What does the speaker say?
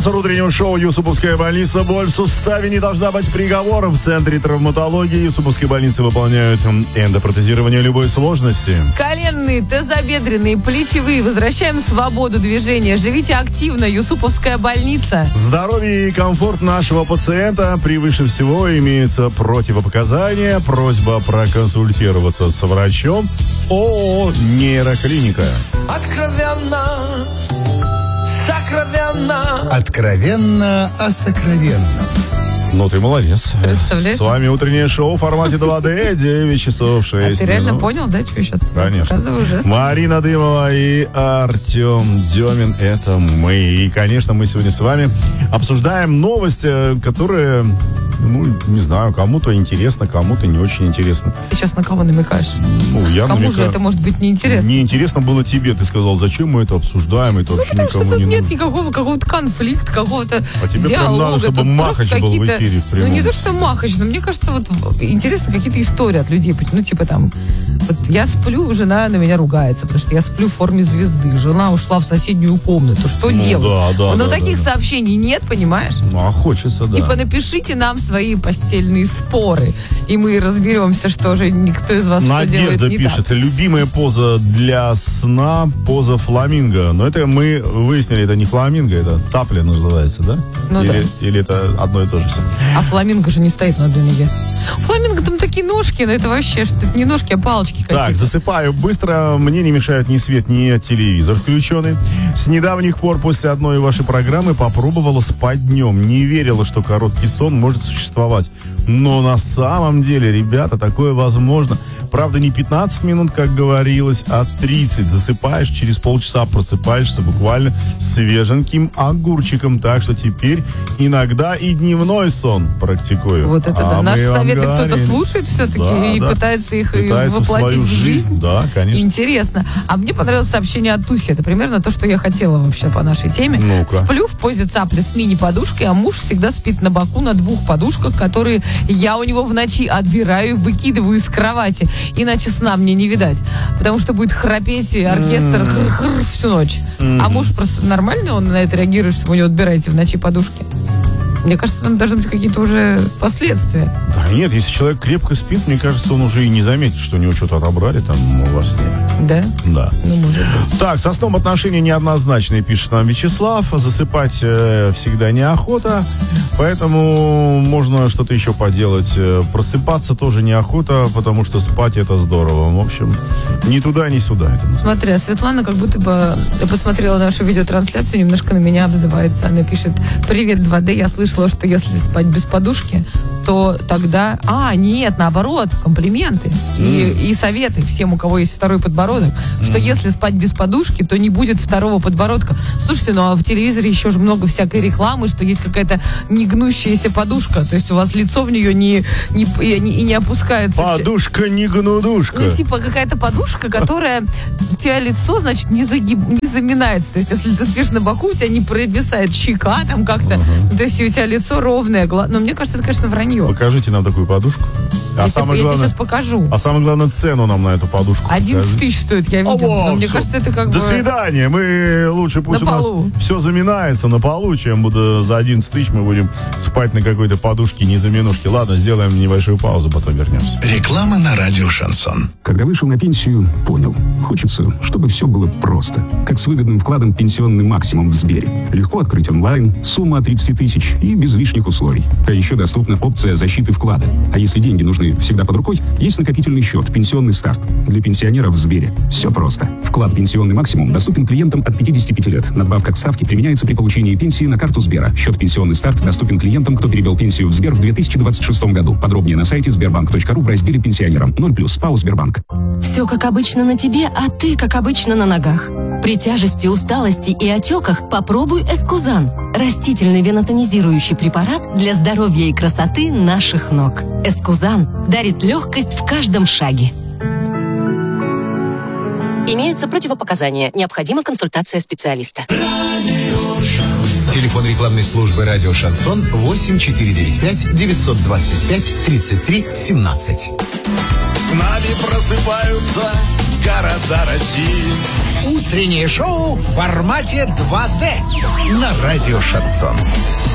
Спонсор утреннего шоу «Юсуповская больница». Боль в суставе не должна быть приговором. В центре травматологии Юсуповской больницы выполняют эндопротезирование любой сложности. Коленные, тазобедренные, плечевые. Возвращаем свободу движения. Живите активно. Юсуповская больница. Здоровье и комфорт нашего пациента превыше всего. Имеются противопоказания. Просьба проконсультироваться с врачом. ООО «Нейроклиника». Откровенно, сокровенно. Откровенно о сокровенном. Ну, ты молодец. Представляешь? С вами утреннее шоу в формате 2D, 9 часов 6 минут. Ты реально понял, да, что я сейчас Конечно. показываю жест? Марина Дымова и Артем Демин — это мы. И, конечно, мы сегодня с вами обсуждаем новости, которые, не знаю, кому-то интересно, кому-то не очень интересно. Ты сейчас на кого намекаешь? Я Кому же намекаю. это может быть неинтересно? Неинтересно было тебе. Ты сказал, зачем мы это обсуждаем, это вообще Потому что никому тут не нет нужно. никакого какого-то конфликта, какого-то А тебе диалога. прям надо, чтобы Тут Махач просто был в какие-то- эфире в прямом. не то, что Махач, но мне кажется, вот интересно какие-то истории от людей. Типа там, вот я сплю, жена на меня ругается, потому что я сплю в форме звезды. Жена ушла в соседнюю комнату. Что делать? Но таких сообщений нет, понимаешь? А хочется, да. Типа напишите нам свои постельные споры, и мы разберемся, что же никто из вас что делает Надежда не пишет, так. любимая поза для сна, поза фламинго. Но это мы выяснили, это не фламинго, это цапля называется, да? Ну или это одно и то же все? А фламинго же не стоит на одной ноге. У фламинго там такие ножки, но это вообще, что это не ножки, а палочки какие-то. Так, засыпаю быстро, мне не мешают ни свет, ни телевизор включенный. С недавних пор после одной вашей программы попробовала спать днем. Не верила, что короткий сон может существовать. Но на самом деле, ребята, такое возможно. Правда, не 15 минут, как говорилось, а 30. Засыпаешь, через полчаса просыпаешься буквально свеженьким огурчиком. Так что теперь иногда и дневной сон практикую. Вот это да. Наши вам советы кто-то говорили. слушает все-таки и пытается их Пытается воплотить свою в жизнь. Да, конечно. Интересно. А мне понравилось сообщение от Туси. Это примерно то, что я хотела вообще по нашей теме. Ну-ка. Сплю в позе цапли с мини-подушкой, а муж всегда спит на боку на 2 подушках, которые я у него в ночи отбираю и выкидываю из кровати. Иначе сна мне не видать. Потому что будет храпеть и оркестр хр-хр всю ночь. А муж просто нормально он на это реагирует, что вы у него отбираете в ночи подушки? Мне кажется, там должны быть какие-то уже последствия. Да нет, если человек крепко спит, мне кажется, он уже и не заметит, что у него что-то отобрали там во сне. Да? Да. Ну, может быть. Так, со сном отношения неоднозначные, пишет нам Вячеслав. Засыпать всегда неохота, поэтому можно что-то еще поделать. Просыпаться тоже неохота, потому что спать это здорово. В общем, ни туда, ни сюда. Это Смотри, а Светлана как будто бы посмотрела нашу видеотрансляцию, немножко на меня обзывается. Она пишет: «Привет, 2D, я слышала, что если спать без подушки, то тогда... нет, наоборот, комплименты и советы всем, у кого есть второй подбородок, что если спать без подушки, то не будет второго подбородка». Слушайте, ну а в телевизоре еще же много всякой рекламы, что есть какая-то негнущаяся подушка, то есть у вас лицо в нее не опускается. подушка не гнудушка. Ну, типа какая-то подушка, которая у тебя лицо, значит, не заминается. То есть, если ты спишь на боку, у тебя не провисает щека там как-то. Ну, то есть, у тебя лицо ровное. Но мне кажется, это, конечно, вранье. Покажите нам такую подушку. Я тебе сейчас покажу. А самое главное, цену нам на эту подушку 11 тысяч стоит, я видела. Но мне кажется, это как До бы... свидания. Мы лучше пусть На у нас полу. все заминается на полу, чем за 11 тысяч мы будем спать на какой-то подушке не за минушки. Ладно, сделаем небольшую паузу, потом вернемся. Реклама на радио «Шансон». Когда вышел на пенсию, понял. Хочется, чтобы все было просто. Как с выгодным вкладом «Пенсионный максимум» в Сбере. Легко открыть онлайн, сумма от 30 тысяч и без лишних условий. А еще доступна опция защиты вклада. А если деньги нужны всегда под рукой, есть накопительный счет «Пенсионный старт». Для пенсионеров в Сбере. Все просто. Вклад «Пенсионный максимум» доступен клиентам от 55 лет. Надбавка к ставке применяется при получении пенсии на карту Сбера. Счет «Пенсионный старт» доступен клиентам, кто перевел пенсию в Сбер в 2026 году. Подробнее на сайте sberbank.ru в разделе «Пенсионерам». 0+, ПАО «Сбербанк». Все как обычно на тебе, а ты как обычно на ногах. При тяжести, усталости и отеках попробуй Эскузан. Растительный венотонизирующий препарат для здоровья и красоты наших ног. Эскузан дарит легкость в каждом шаге. Имеются противопоказания. Необходима консультация специалиста. Телефон рекламной службы «Радио Шансон» 8495-925-33-17. С нами просыпаются города России. Утреннее шоу в формате 2D на радио «Шансон».